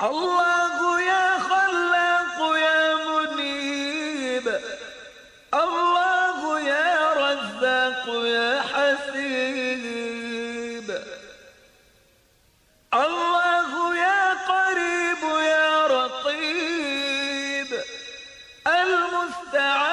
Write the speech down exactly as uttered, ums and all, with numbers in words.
الله يا خلاق يا منيب، الله يا رزاق يا حسيب، الله يا قريب يا رقيب، المستعان